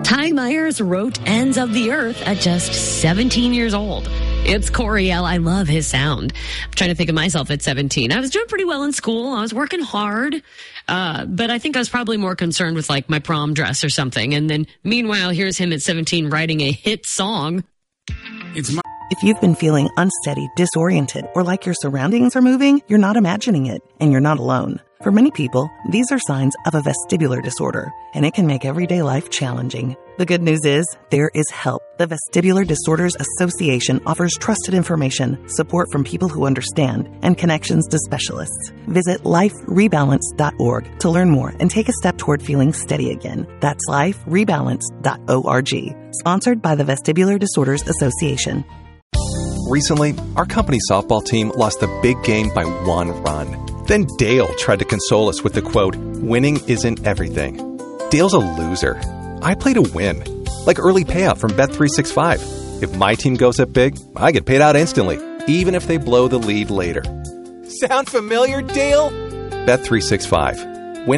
Ty Myers wrote Ends of the Earth at just 17 years old. It's Coriel. I love his sound. I'm trying to think of myself at 17. I was doing pretty well in school. I was working hard. But I think I was probably more concerned with like my prom dress or something. And then meanwhile, here's him at 17 writing a hit song. If you've been feeling unsteady, disoriented, or like your surroundings are moving, you're not imagining it, and you're not alone. For many people, these are signs of a vestibular disorder, and it can make everyday life challenging. The good news is, there is help. The Vestibular Disorders Association offers trusted information, support from people who understand, and connections to specialists. Visit liferebalance.org to learn more and take a step toward feeling steady again. That's liferebalance.org. Sponsored by the Vestibular Disorders Association. Recently, our company softball team lost the big game by 1 run. Then Dale tried to console us with the quote, "Winning isn't everything." Dale's a loser. I play to win, like early payout from Bet365. If my team goes up big, I get paid out instantly, even if they blow the lead later. Sound familiar, Dale? Bet365.